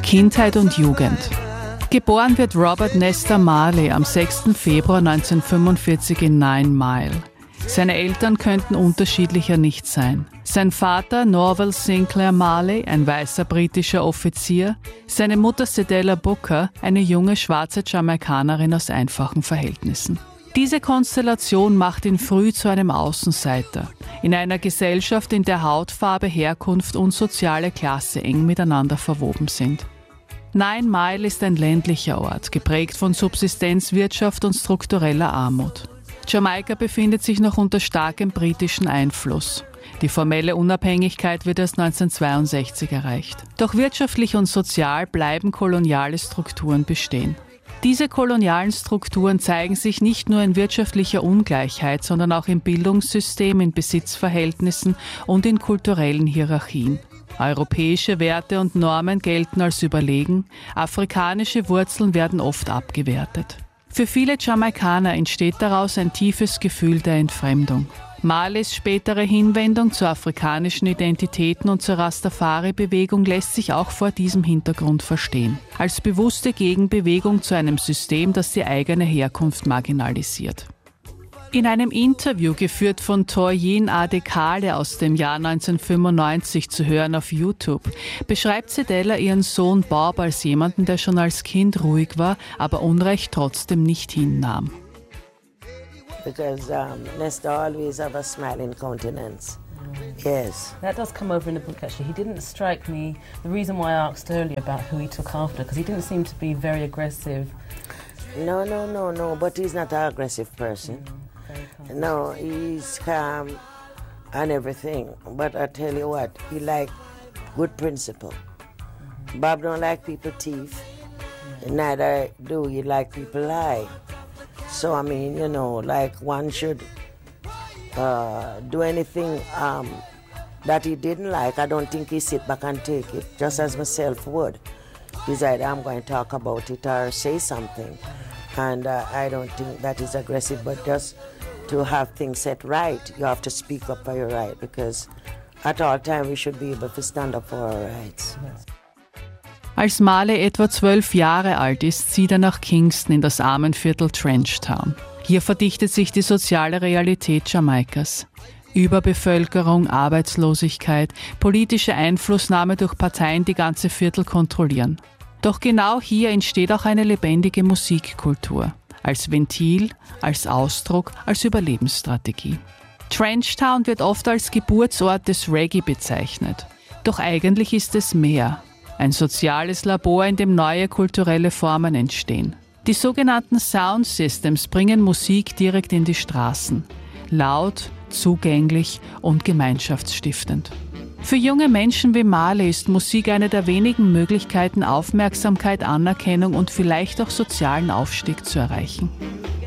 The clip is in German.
Kindheit und Jugend. Geboren wird Robert Nesta Marley am 6. Februar 1945 in 9 Mile. Seine Eltern könnten unterschiedlicher nicht sein. Sein Vater Norval Sinclair Marley, ein weißer britischer Offizier, seine Mutter Cedella Booker, eine junge schwarze Jamaikanerin aus einfachen Verhältnissen. Diese Konstellation macht ihn früh zu einem Außenseiter. In einer Gesellschaft, in der Hautfarbe, Herkunft und soziale Klasse eng miteinander verwoben sind. 9 Mile ist ein ländlicher Ort, geprägt von Subsistenzwirtschaft und struktureller Armut. Jamaika befindet sich noch unter starkem britischen Einfluss. Die formelle Unabhängigkeit wird erst 1962 erreicht. Doch wirtschaftlich und sozial bleiben koloniale Strukturen bestehen. Diese kolonialen Strukturen zeigen sich nicht nur in wirtschaftlicher Ungleichheit, sondern auch im Bildungssystem, in Besitzverhältnissen und in kulturellen Hierarchien. Europäische Werte und Normen gelten als überlegen, afrikanische Wurzeln werden oft abgewertet. Für viele Jamaikaner entsteht daraus ein tiefes Gefühl der Entfremdung. Marleys spätere Hinwendung zu afrikanischen Identitäten und zur Rastafari-Bewegung lässt sich auch vor diesem Hintergrund verstehen. Als bewusste Gegenbewegung zu einem System, das die eigene Herkunft marginalisiert. In einem Interview, geführt von Toyin Adekale aus dem Jahr 1995 zu hören auf YouTube, beschreibt Cedella ihren Sohn Bob als jemanden, der schon als Kind ruhig war, aber Unrecht trotzdem nicht hinnahm. Because Nesta always have a smiling countenance. Yes. That does come over in the book, actually. He didn't strike me. The reason why I asked earlier about who he took after, because he didn't seem to be very aggressive. No, but he's not an aggressive person. No, he's calm and everything. But I tell you what, he like good principle. Bob don't like people thief. Neither do he like people lie. So I mean, you know, like one should do anything that he didn't like. I don't think he sit back and take it, just as myself would. Decide I'm going to talk about it or say something. And I don't think that is aggressive, but just to have things set right, you have to speak up for your right, because at all times we should be able to stand up for our rights. Als Marley etwa 12 Jahre alt ist, zieht er nach Kingston in das Armenviertel Trenchtown. Hier verdichtet sich die soziale Realität Jamaikas. Überbevölkerung, Arbeitslosigkeit, politische Einflussnahme durch Parteien, die ganze Viertel kontrollieren. Doch genau hier entsteht auch eine lebendige Musikkultur. Als Ventil, als Ausdruck, als Überlebensstrategie. Trenchtown wird oft als Geburtsort des Reggae bezeichnet. Doch eigentlich ist es mehr. Ein soziales Labor, in dem neue kulturelle Formen entstehen. Die sogenannten Sound Systems bringen Musik direkt in die Straßen. Laut, zugänglich und gemeinschaftsstiftend. Für junge Menschen wie Marley ist Musik eine der wenigen Möglichkeiten, Aufmerksamkeit, Anerkennung und vielleicht auch sozialen Aufstieg zu erreichen.